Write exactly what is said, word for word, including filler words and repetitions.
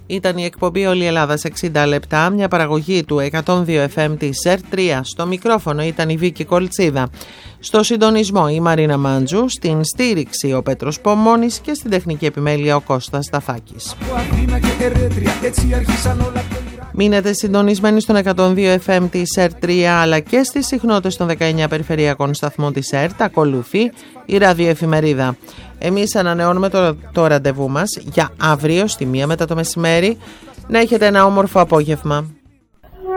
Ήταν η εκπομπή Όλη η Ελλάδα σε εξήντα λεπτά, μια παραγωγή του εκατόν δύο εφ εμ της ΕΡΤ τρία. Στο μικρόφωνο ήταν η Βίκη Κολτσίδα. Στο συντονισμό η Μαρίνα Μάντζου, στην στήριξη ο Πέτρος Πομώνης και στην τεχνική επιμέλεια ο Κώστας Σταφάκης. Μείνετε συντονισμένοι στον εκατόν δύο εφ εμ της ΕΡΤ τρία αλλά και στις συχνότητες των δεκαεννιά περιφερειακών σταθμών της ΕΡΤ. Ακολουθεί η ραδιοεφημερίδα. Εμείς ανανεώνουμε το, το ραντεβού μας για αύριο στη μία μετά το μεσημέρι. Να έχετε ένα όμορφο απόγευμα.